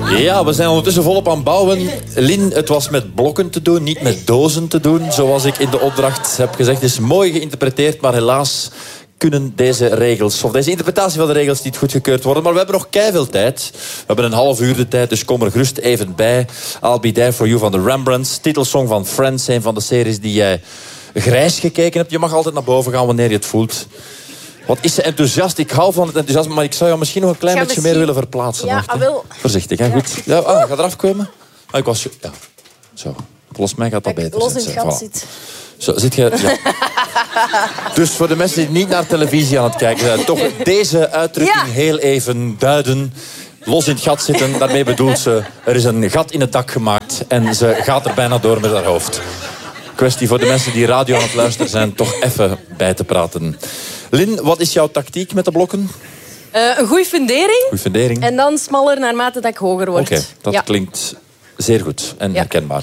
Ja, we zijn ondertussen volop aan het bouwen. Lin, het was met blokken te doen, niet met dozen te doen. Zoals ik in de opdracht heb gezegd. Het is mooi geïnterpreteerd, maar helaas kunnen deze regels, of deze interpretatie van de regels, niet goedgekeurd worden. Maar we hebben nog keiveel tijd. We hebben een half uur de tijd, dus kom er gerust even bij. I'll Be There For You van de Rembrandts. Titelsong van Friends, een van de series die jij grijs gekeken hebt. Je mag altijd naar boven gaan wanneer je het voelt. Wat is ze enthousiast? Ik hou van het enthousiasme, maar ik zou jou misschien nog een klein beetje meer willen verplaatsen. Ja, wil. Voorzichtig, hè? Goed. Ja, ga eraf komen. Ik was... Ja, zo. Volgens mij gaat dat beter. Los in het gat zit. Zo, zit je... Ja. Dus voor de mensen die niet naar televisie aan het kijken zijn, toch deze uitdrukking heel even duiden. Los in het gat zitten, daarmee bedoelt ze... Er is een gat in het dak gemaakt en ze gaat er bijna door met haar hoofd. Kwestie voor de mensen die radio aan het luisteren zijn, toch even bij te praten. Lin, wat is jouw tactiek met de blokken? Een goede fundering. Goeie fundering. En dan smaller naarmate dat ik hoger word. Oké, dat klinkt zeer goed en herkenbaar.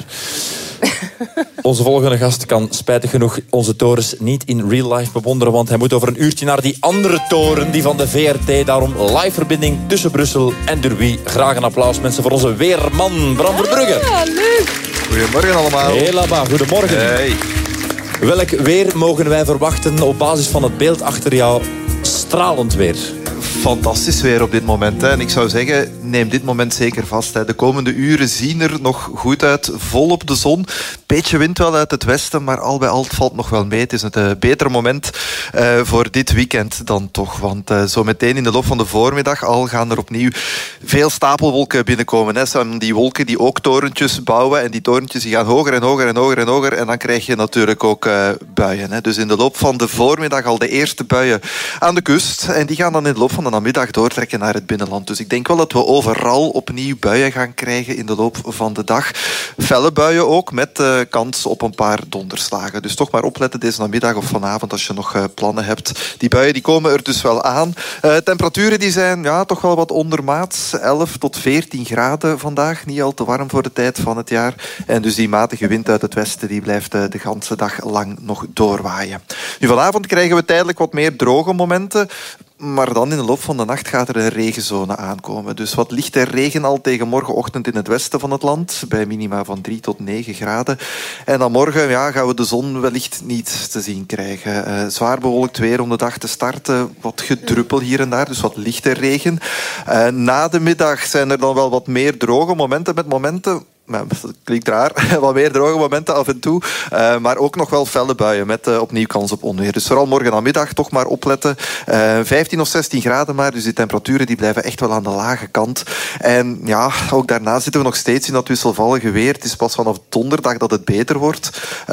Onze volgende gast kan spijtig genoeg onze torens niet in real life bewonderen, want hij moet over een uurtje naar die andere toren, die van de VRT. Daarom live verbinding tussen Brussel en Derby. Graag een applaus, mensen, voor onze weerman Bram Verbrugge. Ja, leuk. Goedemorgen allemaal. Helemaal, goedemorgen. Hey. Welk weer mogen wij verwachten op basis van het beeld achter jou? Stralend weer. Fantastisch weer op dit moment. Hè. En ik zou zeggen, neem dit moment zeker vast. Hè. De komende uren zien er nog goed uit. Volop de zon. Beetje wind wel uit het westen, maar al bij al valt nog wel mee. Het is een beter moment voor dit weekend dan toch. Want zo meteen in de loop van de voormiddag al gaan er opnieuw veel stapelwolken binnenkomen. Hè. Zijn die wolken die ook torentjes bouwen. En die torentjes die gaan hoger en hoger en hoger en hoger. En dan krijg je natuurlijk ook buien. Hè. Dus in de loop van de voormiddag al de eerste buien aan de kust. En die gaan dan in de loop van de namiddag doortrekken naar het binnenland. Dus ik denk wel dat we overal opnieuw buien gaan krijgen in de loop van de dag. Felle buien ook, met kans op een paar donderslagen. Dus toch maar opletten deze namiddag of vanavond als je nog plannen hebt. Die buien die komen er dus wel aan. Temperaturen die zijn toch wel wat ondermaats. 11 tot 14 graden vandaag. Niet al te warm voor de tijd van het jaar. En dus die matige wind uit het westen die blijft de ganse dag lang nog doorwaaien. Nu, vanavond krijgen we tijdelijk wat meer droge momenten. Maar dan in de loop van de nacht gaat er een regenzone aankomen. Dus wat lichte regen al tegen morgenochtend in het westen van het land. Bij minima van 3 tot 9 graden. En dan morgen gaan we de zon wellicht niet te zien krijgen. Zwaar bewolkt weer om de dag te starten. Wat gedruppel hier en daar, dus wat lichte regen. Na de middag zijn er dan wel wat meer droge momenten met momenten... Dat klinkt raar, wat meer droge momenten af en toe. Maar ook nog wel felle buien met opnieuw kans op onweer. Dus vooral morgen namiddag toch maar opletten. 15 of 16 graden maar, dus die temperaturen die blijven echt wel aan de lage kant. En ja, ook daarna zitten we nog steeds in dat wisselvallige weer. Het is pas vanaf donderdag dat het beter wordt.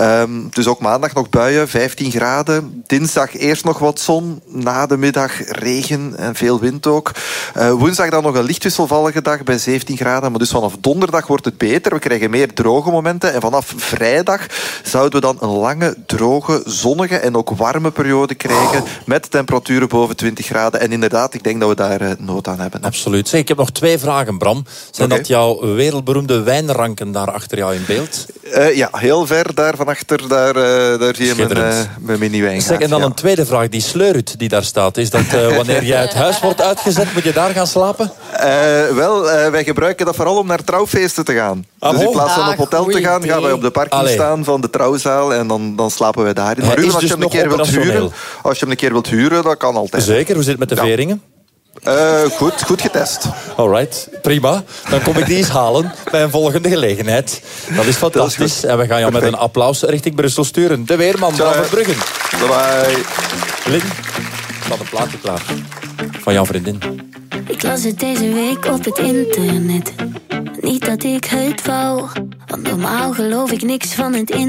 Dus ook maandag nog buien, 15 graden. Dinsdag eerst nog wat zon. Na de middag regen en veel wind ook. Woensdag dan nog een licht wisselvallige dag bij 17 graden. Maar dus vanaf donderdag wordt het beter. We krijgen meer droge momenten. En vanaf vrijdag zouden we dan een lange, droge, zonnige en ook warme periode krijgen. Met temperaturen boven 20 graden. En inderdaad, ik denk dat we daar nood aan hebben. Absoluut. Zeg, ik heb nog 2 vragen, Bram. Zijn dat jouw wereldberoemde wijnranken daar achter jou in beeld? Ja, heel ver daar van achter. Daar zie je mijn mini-wijn. Zeg, en dan een tweede vraag. Die sleurhut die daar staat. Is dat wanneer jij uit huis wordt uitgezet, moet je daar gaan slapen? Wij gebruiken dat vooral om naar trouwfeesten te gaan. Dus in plaats van op hotel te gaan, gaan wij op de parking staan van de trouwzaal en dan slapen wij daarin. Maar als je hem een keer wilt huren, dat kan altijd. Zeker, hoe zit het met de veringen? Goed getest. Alright, prima. Dan kom ik die eens halen bij een volgende gelegenheid. Dat is fantastisch. En we gaan jou met een applaus richting Brussel sturen. De weerman, Bram Verbrugge. Bye. Lin, staat een plaatje klaar. Van jouw vriendin. Ik las het deze week op het internet. Niet dat ik het wou, want normaal geloof ik niks van het internet.